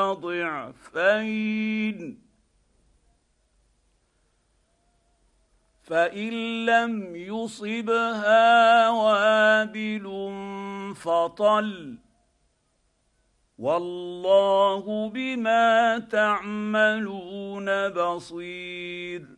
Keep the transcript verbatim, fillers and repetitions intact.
ضعفين، فان لم يصبها وابل فطل، والله بما تعملون بصير.